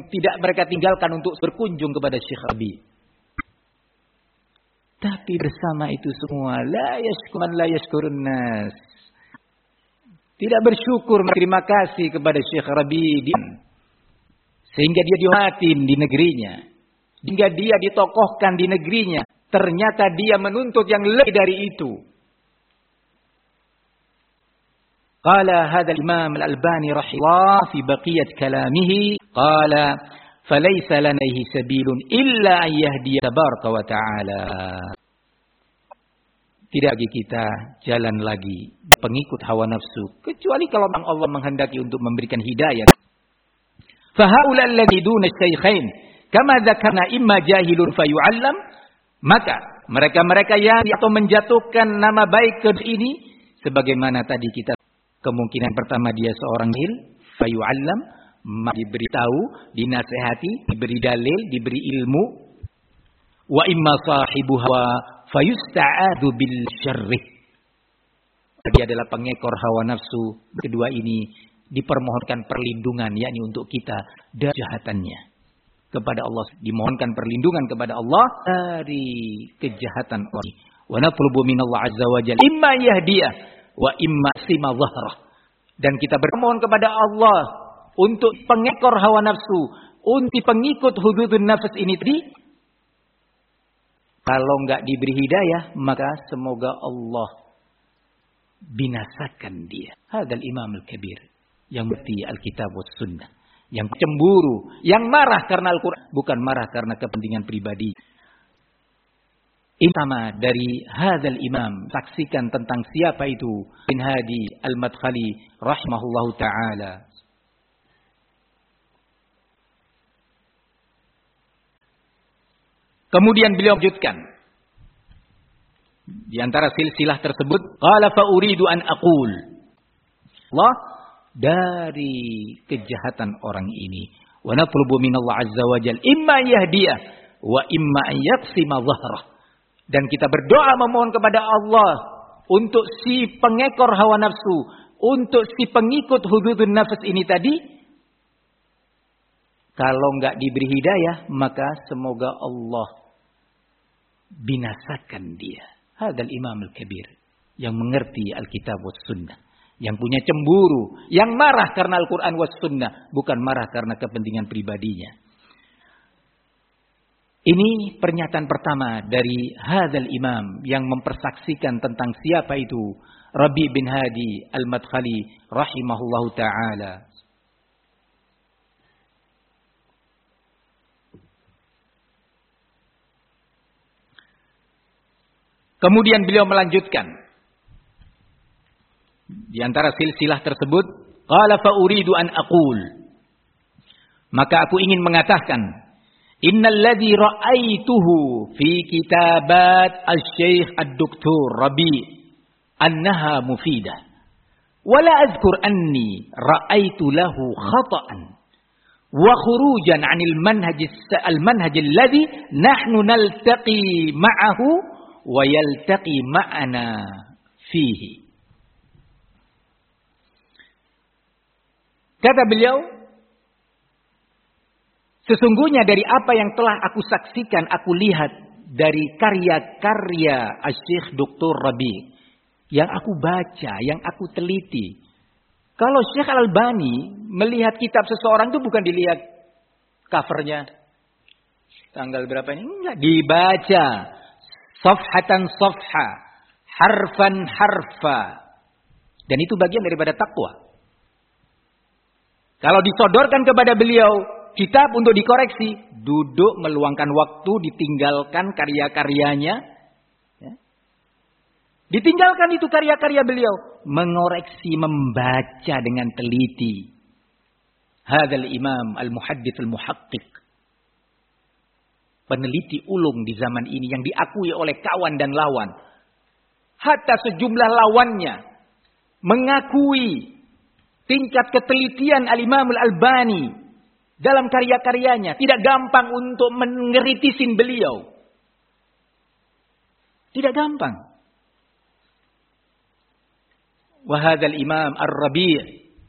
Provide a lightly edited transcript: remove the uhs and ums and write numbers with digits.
tidak mereka tinggalkan untuk berkunjung kepada Syekh Rabi. Tapi bersama itu semua, la yashkurun nas. Tidak bersyukur, terima kasih kepada Syekh Rabi. Sehingga dia dihormatin di negerinya. Hingga dia ditokohkan di negerinya. Ternyata dia menuntut yang lebih dari itu. Qala hadha al-imam al-Albani rahimahullah fi baqiyat kalamihi. Qala falaysa lanaihi sabilun illa an yahdiya tabaraka wa ta'ala. Tidak bagi kita jalan lagi pengikut hawa nafsu. Kecuali kalau Allah menghendaki untuk memberikan hidayah. Fahaula alladhi duna syaikhain. Kama dzakarna imma jahilun fayu'allam. Maka mereka-mereka yang atau menjatuhkan nama baik ke ini. Sebagaimana tadi kita kemungkinan pertama dia seorang jahil. Fayu'allam. Diberitahu, dinasehati, diberi dalil, diberi ilmu. Wa imma sahibu hawa fayusta'adu bil syarrih. Dia adalah pengekor hawa nafsu. Kedua ini dipermohonkan perlindungan, yakni untuk kita dari kejahatannya. Kepada Allah dimohonkan perlindungan kepada Allah dari kejahatan orang. Wa natlubu minallah azza wa jalla imma yahdiyah wa imma sima dhahrah. Dan kita bermohon kepada Allah untuk pengekor hawa nafsu, untuk pengikut hududun nafs ini tadi. Kalau enggak diberi hidayah, maka semoga Allah binasakan dia. Hadal Imam Al-Kabir yang berarti Alkitab was Sunnah, yang cemburu, yang marah karena Al-Quran, bukan marah karena kepentingan pribadi. Ini sama dari hadal Imam. Saksikan tentang siapa itu bin Hadi Al-Madkhali rahimahullahu ta'ala. Kemudian beliau lanjutkan. Di antara silsilah tersebut, qala fa uridu an aqul. Allah dari kejahatan orang ini. Wa natlubu minallah azza wa jalla imma yahdiyah wa imma an yaqsima dhahrah. Dan kita berdoa memohon kepada Allah untuk si pengekor hawa nafsu, untuk si pengikut hududun nafs ini tadi. Kalau enggak diberi hidayah, maka semoga Allah binasakan dia. Hadal Imam Al-Kabir yang mengerti Alkitab was Sunnah, yang punya cemburu, yang marah karena Al-Quran was Sunnah, bukan marah karena kepentingan pribadinya. Ini pernyataan pertama dari hadal Imam yang mempersaksikan tentang siapa itu Rabi bin Hadi Al-Madkhali rahimahullahu ta'ala. Kemudian beliau melanjutkan. Di antara silsilah tersebut, qala fa uridu an aqul. Maka aku ingin mengatakan, innal ladzi ra'aituhu fi kitabat al-Syekh ad-Doktor Rabi annaha mufidah. Wa la azkur anni ra'aitu lahu khata'an wa khurujan 'anil manhaj alladhi nahnu naltaqi ma'ahu wa yaltaqi ma'ana fihi. Kata beliau, sesungguhnya dari apa yang telah aku saksikan, aku lihat dari karya-karya Syekh Dr. Rabi, yang aku baca, yang aku teliti. Kalau Syekh Al-Albani melihat kitab seseorang itu bukan dilihat covernya, tanggal berapa ini, enggak, dibaca. Safhatan safha, harfan harfa. Dan itu bagian daripada takwa. Kalau disodorkan kepada beliau kitab untuk dikoreksi, duduk meluangkan waktu, ditinggalkan karya-karyanya. Ya. Ditinggalkan itu karya-karya beliau. Mengoreksi, membaca dengan teliti. Hadzal Imam Al-Muhaddits Al-Muhaqqiq. Peneliti ulung di zaman ini yang diakui oleh kawan dan lawan. Hatta sejumlah lawannya mengakui tingkat ketelitian Al-Imam Al-Albani dalam karya-karyanya. Tidak gampang untuk mengeritisin beliau. Tidak gampang. Wa hadzal Imam Ar-Rabi'